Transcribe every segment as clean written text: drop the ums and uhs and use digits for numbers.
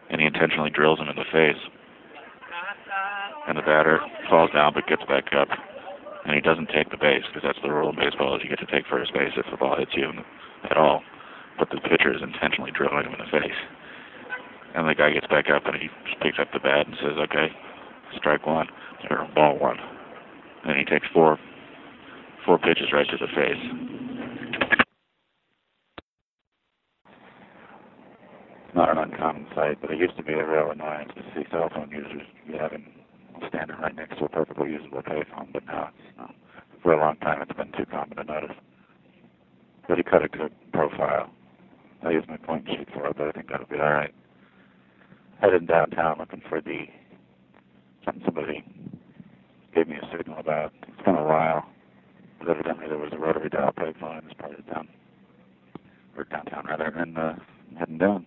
and he intentionally drills him in the face. And the batter falls down but gets back up, and he doesn't take the base, because that's the rule of baseball, is you get to take first base if the ball hits you at all. But the pitcher is intentionally drilling him in the face. And the guy gets back up, and he just picks up the bat and says, okay, strike one, or ball one. And he takes four pitches right to the face. Not an uncommon sight, but it used to be a real annoyance to see cell phone users having standing right next to a perfectly usable payphone, but now for a long time it's been too common to notice. But he cut a good profile. I used my point sheet for it, but I think that'll be all right. Headed downtown looking for something somebody gave me a signal about. It's been a while, but evidently there was a rotary dial payphone in this part of town, or downtown rather, and heading down.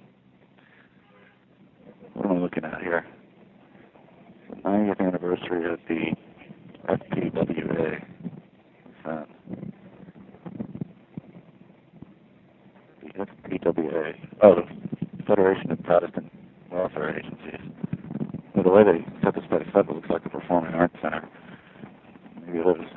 What am I looking at here? The 90th anniversary of the FPWA. What's that? The FPWA. Oh, the Federation of Protestant Welfare Agencies. Well, the way they set this place up, it looks like a performing arts center. Maybe it is.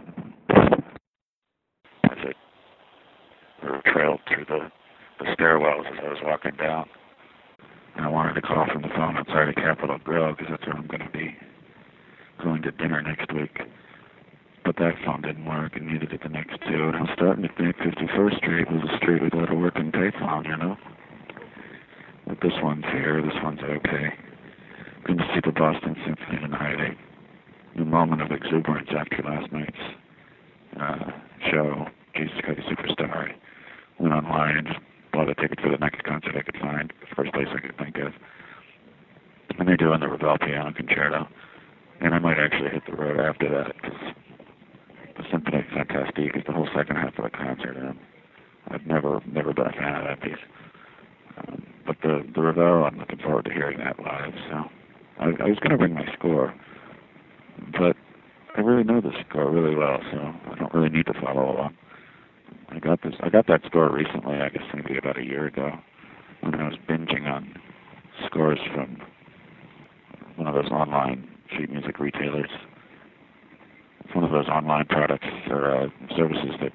As I trailed through the stairwells as I was walking down. And I wanted to call from the phone outside of Capitol Grill, because that's where I'm going to be going to dinner next week. But that phone didn't work, and neither did the next two. And I was starting to think 51st Street was a street without a working payphone, you know? But this one's here, this one's okay. Going to see the Boston Symphony tonight. A moment of exuberance after last night's show, Jesus Christ Superstar. I went online and just bought a ticket for the next concert I could find, the first place I could think of. And they're doing the Ravel Piano Concerto. And I might actually hit the road after that, because the Symphony Fantastique is the whole second half of the concert, and I've never been a fan of that piece. But the Ravel, I'm looking forward to hearing that live. So I was going to bring my score, but I really know the score really well, so I don't really need to follow along. I got that score recently, I guess maybe about a year ago, when I was binging on scores from one of those online sheet music retailers. It's one of those online products or services that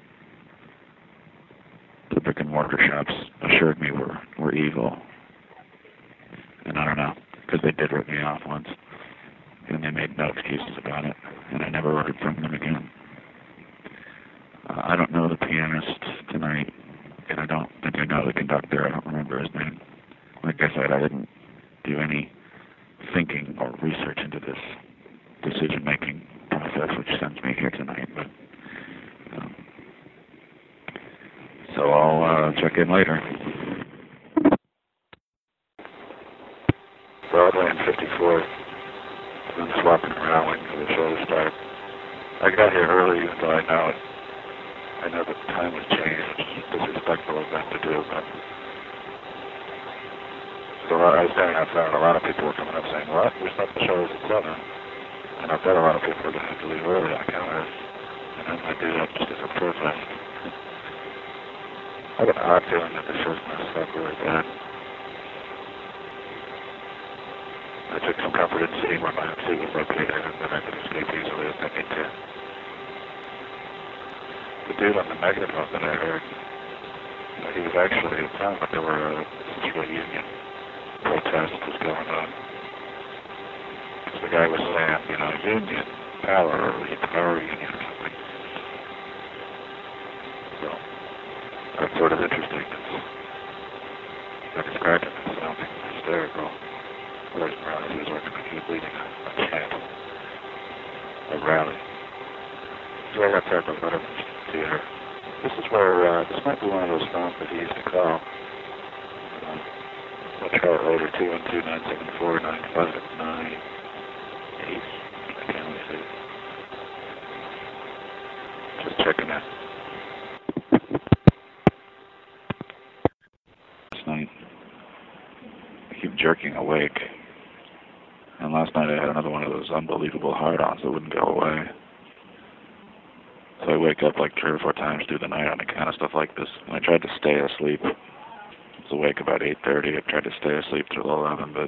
the brick and mortar shops assured me were evil. And I don't know, because they did rip me off once, and they made no excuses about it, and I never ordered from them again. I don't know the pianist tonight, and I don't think I know the conductor. I don't remember his name. Like I said, I didn't do any thinking or research into this decision-making process, which sends me here tonight. But so I'll check in later. Broadway and 54th. I'm just walking around waiting for the show to start. I got here early, even though I know it. I know the time has changed, which is disrespectful of them to do, but so I was standing outside and a lot of people were coming up saying, what? We thought the show was at 7. And I bet a lot of people are going to have to leave early on account. And I might do that just as a protest. I got an odd feeling that the show's going to suck really bad. I took some comfort in seeing where my seat was located and that I could escape easily if I need to. The dude on the megaphone that I heard, he was actually, it sounded like there were a union protest was going on. Because the guy was saying, union, power, or power union or something. So, that's sort of interesting. I described him as sounding hysterical. Whereas Morales, he was working like he was leading a chant, a rally. So I got talked about Veterans Theater. This is where, this might be one of those phones that he used to call. I'll try it later, 212-974-9598. I can't really see it. Just checking that. Last night, I keep jerking awake. And last night I had another one of those unbelievable hard-ons that wouldn't go away. So I wake up like 3 or 4 times through the night on account of stuff like this. And I tried to stay asleep. I was awake about 8:30. I tried to stay asleep till 11, but